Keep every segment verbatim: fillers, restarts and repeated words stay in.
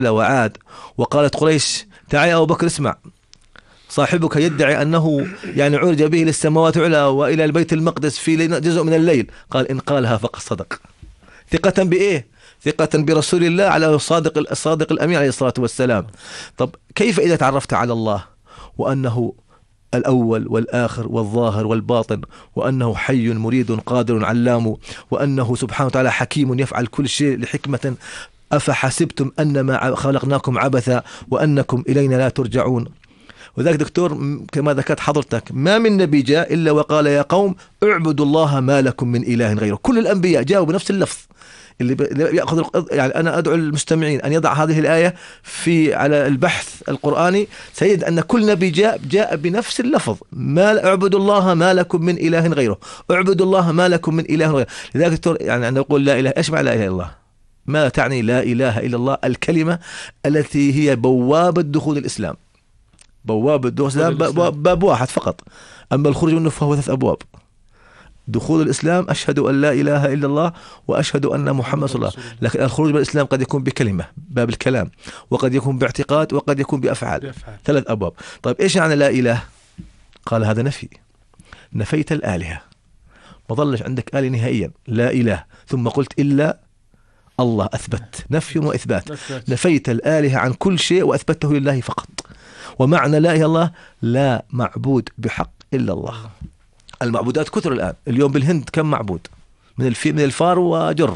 وعاد، وقالت قريش تعال يا أبو بكر اسمع، صاحبك يدعي أنه يعني عرج به للسماوات العلى وإلى البيت المقدس في جزء من الليل. قال إن قالها فقد صدق. ثقة بإيه؟ ثقة برسول الله على الصادق الصادق الأمين عليه الصلاة والسلام. طب كيف إذا تعرفت على الله وأنه الأول والآخر والظاهر والباطن، وأنه حي مريد قادر علام، وأنه سبحانه وتعالى حكيم يفعل كل شيء لحكمة، أفحسبتم أنما خلقناكم عبثا وأنكم إلينا لا ترجعون. وذلك دكتور كما ذكرت حضرتك ما من نبي جاء إلا وقال يا قوم اعبدوا الله ما لكم من إله غيره. كل الأنبياء جاءوا بنفس اللفظ اللي يأخذ. يعني أنا أدعو المستمعين أن يضع هذه الآية في على البحث القرآني، سيجد أن كل نبي جاء جاء بنفس اللفظ، ما اعبدوا الله ما لكم من إله غيره، اعبدوا الله ما لكم من إله غيره. لذلك دكتور يعني أن نقول لا إله، إيش معنى لا إله إلا الله؟ ما تعني لا إله إلا الله؟ الكلمة التي هي بوابة دخول الإسلام. بوابة دخول الإسلام باب واحد فقط، أما الخروج منه فهو ثلاث أبواب. دخول الإسلام أشهد أن لا إله إلا الله وأشهد أن محمد صلى الله عليه وسلم، لكن الخروج من الإسلام قد يكون بكلمة باب الكلام، وقد يكون باعتقاد، وقد يكون بأفعال, بأفعال. ثلاث أبواب. طيب إيش يعني لا إله؟ قال هذا نفي، نفيت الآلهة، ما ظلش عندك آلهة نهائيا، لا إله، ثم قلت إلا الله، أثبت، نفي وإثبات، نفيت الآلهة عن كل شيء وأثبته لله فقط. ومعنى لا إله إلا الله لا معبود بحق إلا الله. المعبودات كثر الآن، اليوم بالهند كم معبود من الفي من الفار وجر،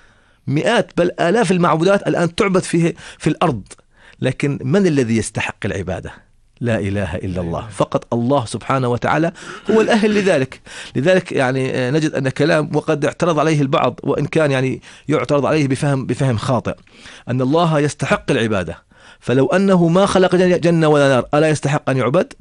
مئات بل آلاف المعبودات الآن تعبد فيه في الأرض، لكن من الذي يستحق العبادة؟ لا إله إلا الله فقط. الله سبحانه وتعالى هو الأهل لذلك. لذلك يعني نجد أن كلام وقد اعترض عليه البعض، وإن كان يعني يعترض عليه بفهم بفهم خاطئ، أن الله يستحق العبادة، فلو أنه ما خلق جنة ولا نار ألا يستحق أن يعبد؟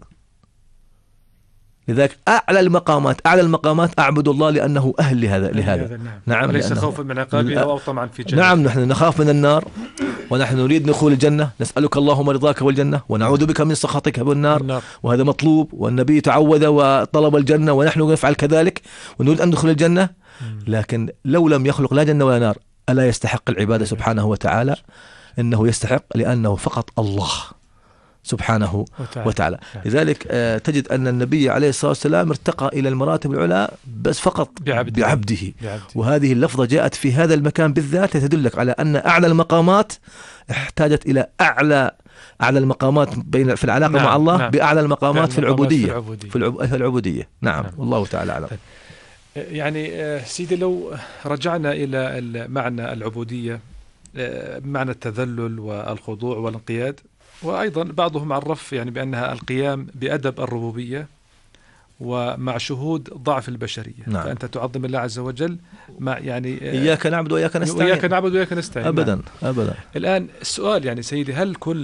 لذلك أعلى المقامات أعلى المقامات أعبد الله لأنه أهل لهذا لهذا نعم, نعم وليس خوفا من عقابه أو طمعا في جنة. نعم، نحن نخاف من النار ونحن نريد دخول الجنة، نسألك اللهم رضاك والجنة ونعوذ بك من سخطك بالنار النار. وهذا مطلوب، والنبي تعوذ وطلب الجنة ونحن نفعل كذلك ونريد أن ندخل الجنة. لكن لو لم يخلق لا جنة ولا نار ألا يستحق العبادة سبحانه وتعالى؟ إنه يستحق لأنه فقط الله سبحانه وتعالى, وتعالى. لذلك آه تجد أن النبي عليه الصلاة والسلام ارتقى إلى المراتب العلى بس فقط بعبده, بعبده. بعبده. وهذه اللفظة جاءت في هذا المكان بالذات تدلك على أن أعلى المقامات احتاجت إلى أعلى أعلى المقامات بين في العلاقة نعم. مع الله نعم. بأعلى المقامات في العبودية في العبودية, في العب... في العبودية. نعم. نعم والله تعالى أعلم. يعني سيدي لو رجعنا إلى معنى العبودية، معنى التذلل والخضوع والانقياد، وأيضا بعضهم عرف يعني بأنها القيام بأدب الربوبية ومع شهود ضعف البشرية. نعم. فأنت تعظم الله عز وجل مع يعني إياك نعبد وإياك نستعين، وإياك نعبد وإياك نستعين أبدا. نعم. أبدا. الآن السؤال يعني سيدي، هل كل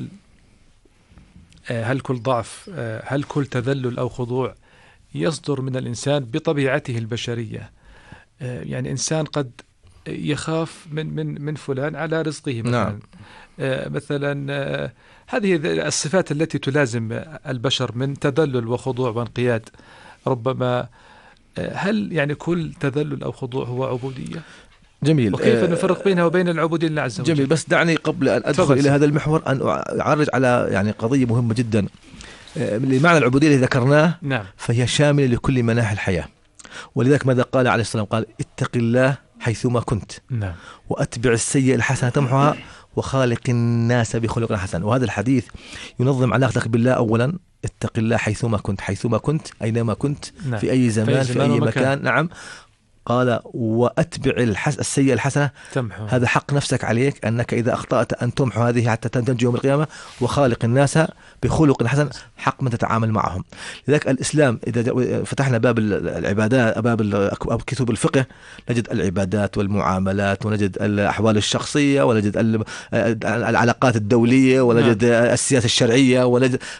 هل كل ضعف هل كل تذلل أو خضوع يصدر من الإنسان بطبيعته البشرية؟ يعني إنسان قد يخاف من من من فلان على رزقه مثلا. نعم. آه مثلا آه هذه الصفات التي تلازم البشر من تذلل وخضوع وانقياد. ربما آه هل يعني كل تذلل أو خضوع هو عبودية؟ جميل. وكيف آه نفرق بينها وبين العبودية لله عز وجل؟ جميل. بس دعني قبل أن أدخل إلى هذا المحور أن أعرج على يعني قضية مهمة جدا. آه لمعنى العبودية اللي ذكرناه نعم. فهي شاملة لكل مناحي الحياة، ولذلك ماذا قال عليه السلام؟ قال اتق الله حيثما كنت. نعم. وأتبع السيئة الحسنة تمحها وخالق الناس بخلق حسن. وهذا الحديث ينظم علاقتك بالله. أولا اتق الله حيثما كنت، حيثما كنت أينما كنت. نعم. في أي زمان في, في أي مكان. مكان. نعم. قال وأتبع الحس... السيئة الحسنة تمحو. هذا حق نفسك عليك أنك إذا أخطأت أن تمحو هذه حتى تنجو يوم القيامة. وخالق الناس بخلق حسن، حق من تتعامل معهم. لذلك الإسلام إذا فتحنا باب العبادات، باب كتب الفقه، نجد العبادات والمعاملات، ونجد الأحوال الشخصية، ونجد العلاقات الدولية، ونجد السياسة الشرعية، ونجد قد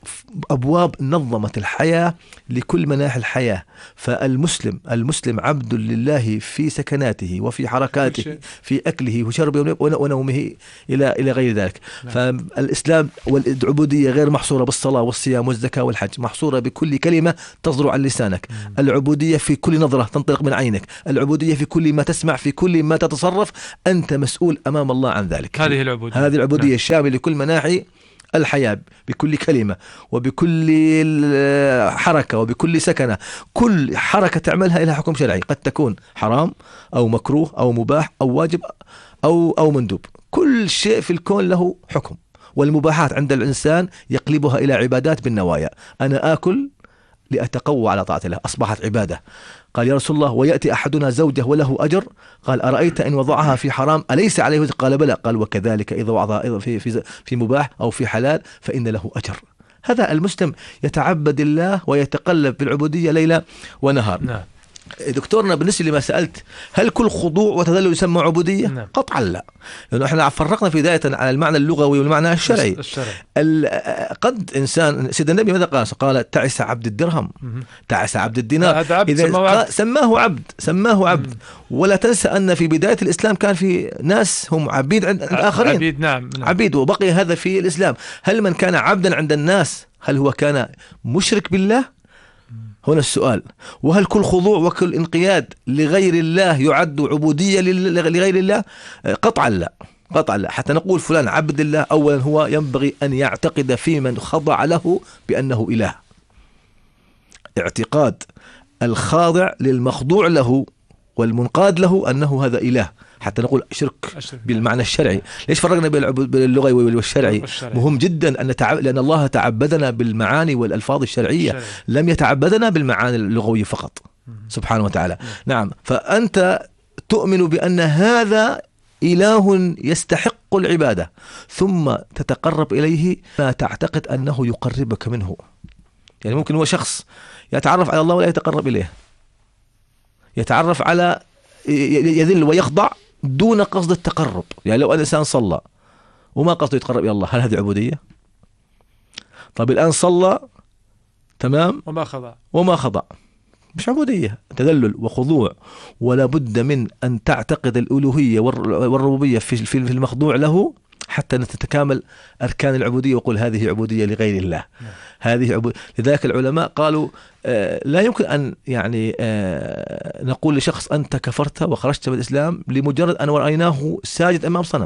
أبواب نظمت الحياة لكل مناحي الحياة. فالمسلم المسلم عبد لله في سكناته وفي حركاته، في أكله وشربه ونومه إلى إلى غير ذلك. فالإسلام والعبودية غير محصورة بالصلاة والصيام والزكاة والحج، محصورة بكل كلمة تصدر عن لسانك. العبودية في كل نظرة تنطلق من عينك، العبودية في كل ما تسمع، في كل ما تتصرف، أنت مسؤول أمام الله عن ذلك. هذه العبودية هذه العبودية الشاملة لكل مناحي الحياة، بكل كلمة وبكل حركة وبكل سكنة. كل حركة تعملها لها حكم شرعي، قد تكون حرام أو مكروه أو مباح أو واجب أو أو مندوب. كل شيء في الكون له حكم. والمباحات عند الإنسان يقلبها إلى عبادات بالنوايا. أنا آكل لأتقوى على طاعة الله، أصبحت عبادة. قال يا رسول الله ويأتي أحدنا زوجه وله أجر، قال أرأيت إن وضعها في حرام أليس عليه وزر؟ قال بلى. قال وكذلك إذا وضعها في في في مباح أو في حلال فإن له أجر. هذا المسلم يتعبد الله ويتقلب بالعبودية ليلا ونهار. نعم. دكتورنا بالنسبة لما سألت هل كل خضوع وتذلل يسمى عبودية؟ نعم. قطعا لا، لأنه احنا فرقنا في بداية على المعنى اللغوي والمعنى الشرعي. قد إنسان سيد النبي ماذا قال؟ قال تعس عبد الدرهم، تعس عبد الدينار. إذا سماه عبد. سماه عبد سماه عبد ولا تنسى أن في بداية الإسلام كان في ناس هم عبيد عند الآخرين. عبيد نعم. نعم. عبيد، وبقي هذا في الإسلام. هل من كان عبدا عند الناس هل هو كان مشرك بالله؟ هنا السؤال. وهل كل خضوع وكل انقياد لغير الله يعد عبودية لغير الله؟ قطعا لا، قطعا لا. حتى نقول فلان عبد الله، أولا هو ينبغي أن يعتقد في من خضع له بأنه إله. اعتقاد الخاضع للمخضوع له والمنقاد له أنه هذا إله، حتى نقول شرك بالمعنى الشرعي. ليش فرقنا بين اللغوي والشرعي؟ مهم جدا أن تعب... لأن الله تعبدنا بالمعاني والألفاظ الشرعية، لم يتعبدنا بالمعاني اللغوية فقط سبحانه وتعالى. نعم. فأنت تؤمن بأن هذا إله يستحق العبادة، ثم تتقرب إليه ما تعتقد أنه يقربك منه. يعني ممكن هو شخص يتعرف على الله ولا يتقرب إليه، يتعرف على يذل ويخضع دون قصد التقرب. يعني لو الإنسان صلى وما قصده يتقرب إلى الله، هل هذه عبودية؟ طب الآن صلى تمام وما خضع وما خضع، مش عبودية، تذلل وخضوع. ولا بد من أن تعتقد الألوهية والربوبية في المخضوع له حتى تتكامل أركان العبودية، وقل هذه عبودية لغير الله. هذه عبودية. لذلك العلماء قالوا آه لا يمكن أن يعني آه نقول لشخص أنت كفرت وخرجت من الإسلام لمجرد أن رأيناه ساجد أمام صنم،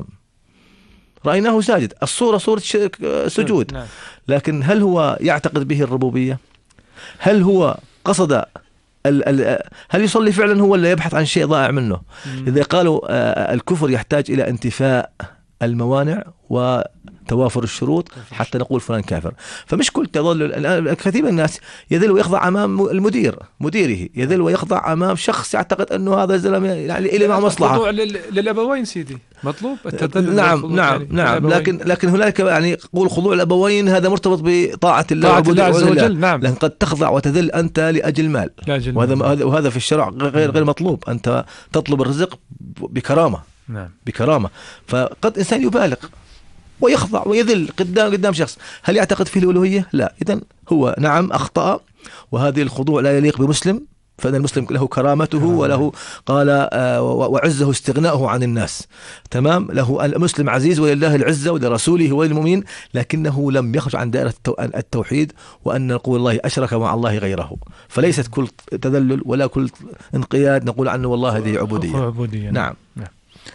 رأيناه ساجد، الصورة صورة سجود، لكن هل هو يعتقد به الربوبية؟ هل هو قصد ال ال هل يصلي فعلا هو اللي يبحث عن شيء ضائع منه؟ إذا قالوا آه الكفر يحتاج إلى انتفاء الموانع وتوافر الشروط حتى نقول فلان كافر. فمش كل تضلل. كثير من الناس يذل ويخضع أمام المدير مديره، يذل ويخضع أمام شخص يعتقد أنه هذا الزلمة يعني إلى مع مصلحة. الخضوع للأبوين سيدي مطلوب التذلل. نعم نعم يعني نعم. لكن لكن هناك يعني قول خضوع الأبوين هذا مرتبط بطاعة الله عز وجل. نعم. لأن قد تخضع وتذل أنت لأجل مال، وهذا وهذا في الشرع غير غير مطلوب. أنت تطلب الرزق بكرامة. نعم. بكرامة. فقد إنسان يبالغ ويخضع ويذل قدام قدام شخص، هل يعتقد فيه الألوهية؟ لا. إذن هو نعم أخطأ، وهذه الخضوع لا يليق بمسلم، فإن المسلم له كرامته وله قال آه وعزه استغناؤه عن الناس. تمام. له المسلم عزيز ولله العزة ولرسوله وللمؤمنين، لكنه لم يخرج عن دائرة التوحيد، وأن نقول الله أشرك مع الله غيره. فليست كل تذلل ولا كل انقياد نقول عنه والله هذه عبودية. عبودية. نعم. نعم.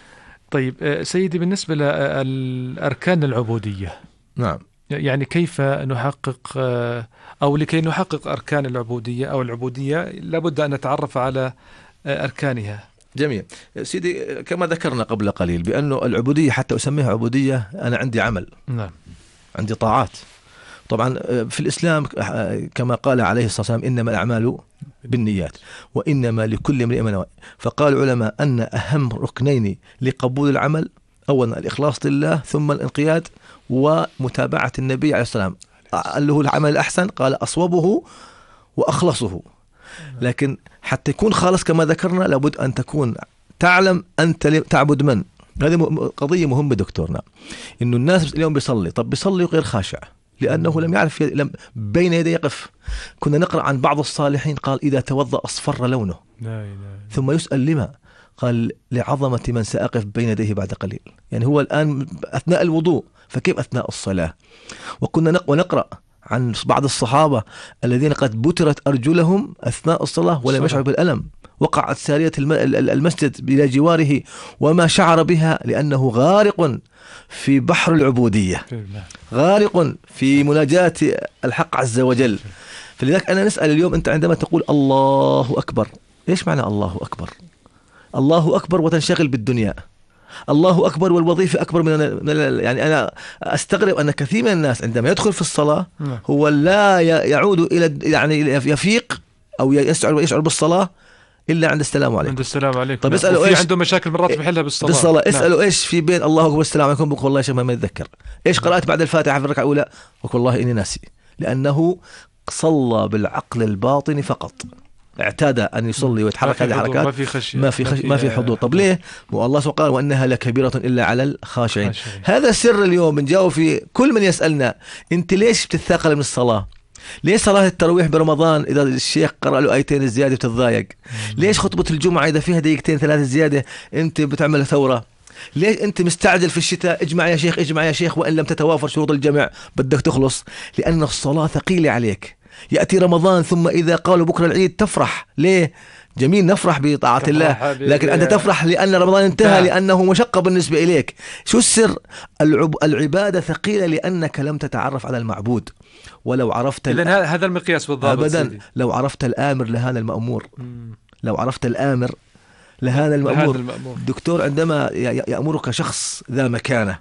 طيب سيدي بالنسبة لأركان العبودية، نعم، يعني كيف نحقق أو لكي نحقق أركان العبودية أو العبودية لابد أن نتعرف على أركانها. جميل سيدي. كما ذكرنا قبل قليل بأنه العبودية حتى أسميها عبودية أنا عندي عمل. نعم. عندي طاعات. طبعا في الإسلام كما قال عليه الصلاة والسلام إنما الأعمال بالنيات وإنما لكل امرئ ما نوى. فقال العلماء أن أهم ركنين لقبول العمل أولا الإخلاص لله، ثم الانقياد ومتابعة النبي عليه السلام. اللي هو العمل الأحسن قال أصوبه وأخلصه. لكن حتى يكون خالص كما ذكرنا لابد أن تكون تعلم أنت تعبد من. هذه قضية مهمة دكتورنا، إنه الناس اليوم بيصلي، طب بيصلي غير خاشع. لأنه لم يعرف لم بين يدي يقف. كنا نقرأ عن بعض الصالحين قال إذا توضأ أصفر لونه، لا لا. ثم يسأل لما؟ قال لعظمة من سأقف بين يديه بعد قليل. يعني هو الآن أثناء الوضوء، فكيف أثناء الصلاة؟ وكنا ونقرأ عن بعض الصحابة الذين قد بترت أرجلهم أثناء الصلاة ولم يشعروا بالألم، وقعت سارية المسجد إلى جواره وما شعر بها، لأنه غارق في بحر العبودية، غارق في مناجاة الحق عز وجل. فلذلك أنا نسأل اليوم، أنت عندما تقول الله أكبر، إيش معنى الله أكبر؟ الله أكبر وتنشغل بالدنيا، الله أكبر والوظيفة أكبر من, من يعني أنا أستغرب أن كثير من الناس عندما يدخل في الصلاة هو لا يعود إلى يعني يفيق أو يشعر يشعر بالصلاة إلا عند السلام عليكم. عند السلام عليكم. طب اسألوا إيش عنده مشاكل مرات بيحلها بالصلاة. بالصلاة اسألوا نعم. إيش في بين الله أكبر والسلام عليكم؟ بقول والله شيء ما يتذكر. إيش قرأت بعد الفاتحة في الركعة الأولى؟ بقول والله إني ناسي، لأنه صلى بالعقل الباطني فقط، اعتاد أن يصلي ويتحرك هذه الحركات، ما في خشية، ما في خشية، ما في حضور. طب ليه؟ والله سبحانه قال وأنها لكبيرة إلا على الخاشعين. هذا سر اليوم بنجاوب في كل من يسألنا أنت ليش بتتثاقل من الصلاة؟ ليش صلاة التراويح برمضان إذا الشيخ قرأ له آيتين زيادة بتتضايق؟ ليش خطبة الجمعة إذا فيها دقيقتين ثلاثة زيادة أنت بتعمل ثورة؟ ليش أنت مستعجل في الشتاء؟ اجمع يا شيخ، اجمع يا شيخ، وإن لم تتوافر شروط الجمع بدك تخلص، لأن الصلاة ثقيلة عليك. يأتي رمضان ثم إذا قالوا بكرة العيد تفرح، ليه؟ جميل نفرح بطاعة الله، لكن أنت تفرح لأن رمضان انتهى، لأنه مشقة بالنسبة إليك. شو السر؟ العب... العبادة ثقيلة لأنك لم تتعرف على المعبود. ولو عرفت ال... هذا المقياس بالضبط. أبدا سيدي. لو عرفت الآمر لهان المأمور، لو عرفت الآمر لهان المأمور. المأمور. دكتور عندما يأمرك شخص ذا مكانة،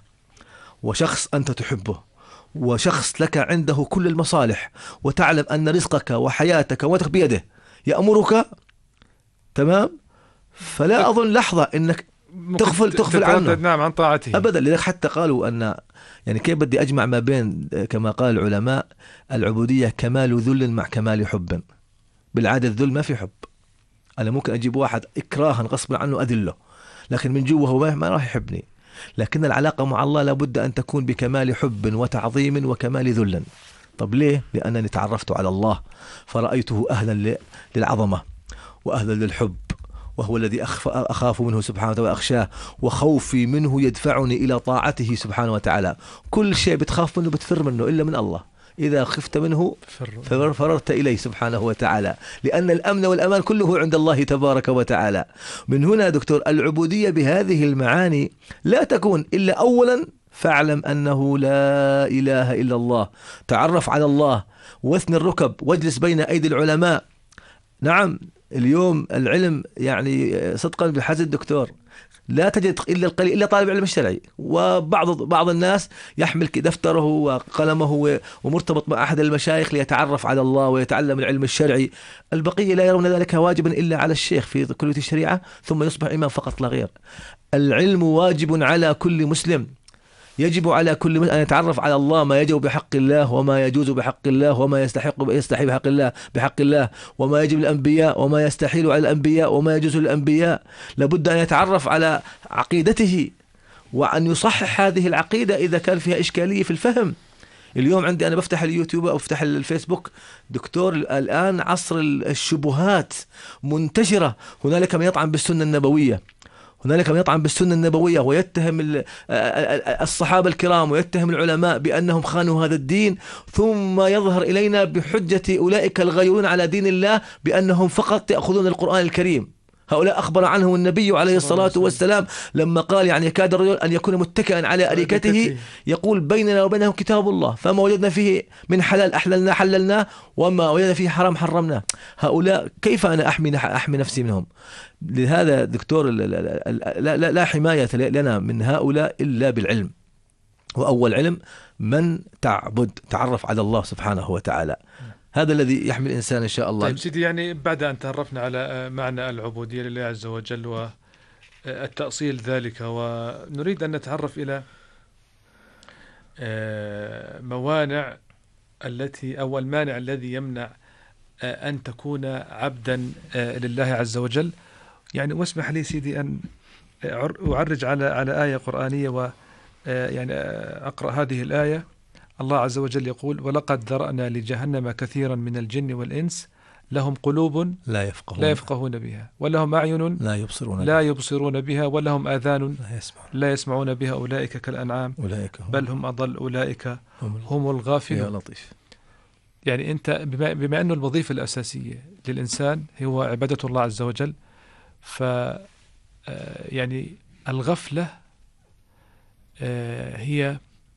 وشخص أنت تحبه، وشخص لك عنده كل المصالح، وتعلم أن رزقك وحياتك وموتك بيده، يأمرك تمام، فلا أظن لحظة أنك تغفل تغفل عنه. نعم عن طاعته أبدا. لذلك حتى قالوا أن يعني كيف بدي أجمع ما بين كما قال العلماء العبودية كمال ذل مع كمال حب. بالعادة الذل ما في حب، أنا ممكن أجيب واحد إكراها غصبا عنه أذله، لكن من جوا هو ما راح يحبني. لكن العلاقة مع الله لابد أن تكون بكمال حب وتعظيم وكمال ذل. طب ليه؟ لأنني تعرفت على الله فرأيته أهلا للعظمة وأهلا للحب، وهو الذي أخاف منه سبحانه وتعالى وأخشاه، وخوفي منه يدفعني إلى طاعته سبحانه وتعالى. كل شيء بتخاف منه بتفر منه إلا من الله. إذا خفت منه فررت إليه سبحانه وتعالى، لأن الأمن والأمان كله عند الله تبارك وتعالى. من هنا دكتور العبودية بهذه المعاني لا تكون إلا أولا فاعلم أنه لا إله إلا الله، تعرف على الله، واثني الركب، واجلس بين أيدي العلماء. نعم اليوم العلم يعني صدقا بحسد الدكتور لا تجد إلا القليل إلا طالب العلم الشرعي، وبعض بعض الناس يحمل دفتره وقلمه ومرتبط مع أحد المشايخ ليتعرف على الله ويتعلم العلم الشرعي. البقية لا يرون ذلك واجبا إلا على الشيخ في كلية الشريعة ثم يصبح إمام فقط لا غير. العلم واجب على كل مسلم، يجب على كل مسلم أن يتعرف على الله، ما يجب بحق الله وما يجوز بحق الله وما يستحق يستحي بحق الله بحق الله وما يجب للأنبياء وما يستحيل على الأنبياء وما يجوز للأنبياء. لابد أن يتعرف على عقيدته وأن يصحح هذه العقيدة إذا كان فيها إشكالية في الفهم. اليوم عندي أنا بفتح اليوتيوب أو بفتح الفيسبوك دكتور، الآن عصر الشبهات منتشرة. هنالك من يطعن بالسنة النبوية، هنالك من يطعن بالسنة النبوية ويتهم الصحابة الكرام ويتهم العلماء بأنهم خانوا هذا الدين، ثم يظهر إلينا بحجة أولئك الغيرون على دين الله بأنهم فقط يأخذون القرآن الكريم. هؤلاء أخبر عنهم النبي عليه الصلاة والسلام لما قال يعني يكاد الرجل أن يكون متكئا على أريكته يقول بيننا وبينهم كتاب الله فما وجدنا فيه من حلال أحللنا حللناه وما وجدنا فيه حرام حرمناه. هؤلاء كيف أنا أحمي أحمي نفسي منهم؟ لهذا دكتور لا, لا, لا, لا حماية لنا من هؤلاء إلا بالعلم. وأول علم من تعبد تعرف على الله سبحانه وتعالى، هذا الذي يحمي الإنسان إن شاء الله. طيب سيدي، يعني بعد أن تعرفنا على معنى العبودية لله عز وجل والتأصيل ذلك، ونريد أن نتعرف إلى موانع التي أو المانع الذي يمنع أن تكون عبدا لله عز وجل. يعني واسمح لي سيدي أن أعرج على على آية قرآنية، و يعني أقرأ هذه الآية. الله عز وجل يقول: ولقد ذرأنا لجهنم كثيرا من الجن والإنس لهم قلوب لا يفقهون لا يفقهون بها، ولهم أعين لا يبصرون لا يبصرون بها، ولهم آذان لا يسمعون لا يسمعون بها، أولئك كالأنعام أولئك هم بل هم أضل، أولئك هم, هم يا الغافلون. لطيف. يعني أنت بما, بما أن الوظيفة الأساسية للإنسان هو عبادة الله عز وجل، ف يعني الغفلة هي